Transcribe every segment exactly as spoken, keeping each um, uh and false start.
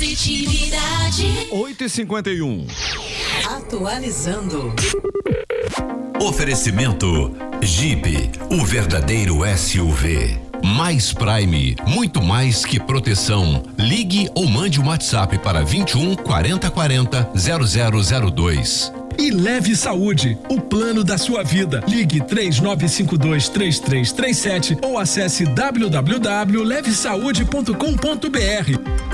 Positividade. oito e cinquenta e um. Atualizando. Oferecimento Jeep, o verdadeiro S U V. Mais Prime, muito mais que proteção. Ligue ou mande um WhatsApp para vinte e um, quarenta, quarenta, zero zero zero dois. E Leve Saúde, o plano da sua vida. Ligue três nove cinco dois, três três três sete ou acesse w w w ponto leve saúde ponto com ponto b r.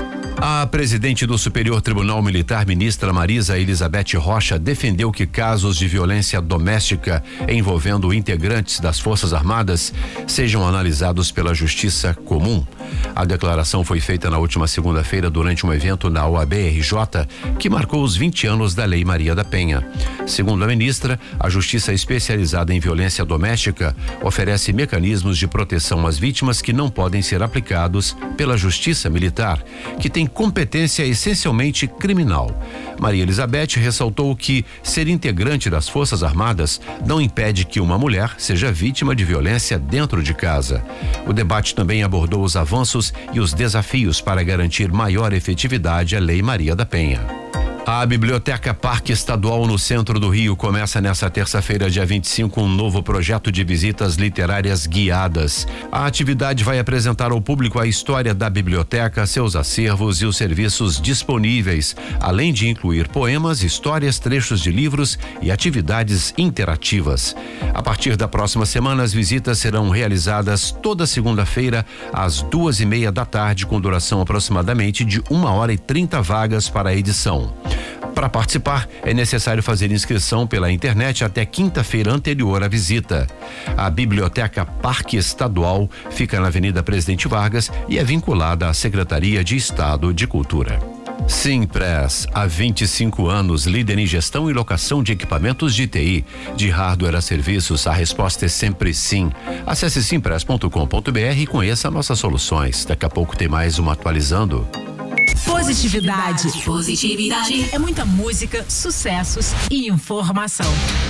A presidente do Superior Tribunal Militar, ministra Marisa Elizabeth Rocha, defendeu que casos de violência doméstica envolvendo integrantes das Forças Armadas sejam analisados pela Justiça Comum. A declaração foi feita na última segunda-feira durante um evento na O A B R J, que marcou os vinte anos da Lei Maria da Penha. Segundo a ministra, a Justiça especializada em violência doméstica oferece mecanismos de proteção às vítimas que não podem ser aplicados pela Justiça Militar, que tem competência essencialmente criminal. Maria Elizabeth ressaltou que ser integrante das Forças Armadas não impede que uma mulher seja vítima de violência dentro de casa. O debate também abordou os avanços e os desafios para garantir maior efetividade à Lei Maria da Penha. A Biblioteca Parque Estadual no centro do Rio começa nesta terça-feira, dia vinte e cinco, um novo projeto de visitas literárias guiadas. A atividade vai apresentar ao público a história da biblioteca, seus acervos e os serviços disponíveis, além de incluir poemas, histórias, trechos de livros e atividades interativas. A partir da próxima semana, as visitas serão realizadas toda segunda-feira, às duas e meia da tarde, com duração aproximadamente de uma hora e trinta vagas para a edição. Para participar, é necessário fazer inscrição pela internet até quinta-feira anterior à visita. A Biblioteca Parque Estadual fica na Avenida Presidente Vargas e é vinculada à Secretaria de Estado de Cultura. Simpress, há vinte e cinco anos, líder em gestão e locação de equipamentos de T I, de hardware a serviços, a resposta é sempre sim. Acesse simpress ponto com ponto b r e conheça nossas soluções. Daqui a pouco tem mais uma atualizando. Positividade. Positividade. É muita música, sucessos e informação.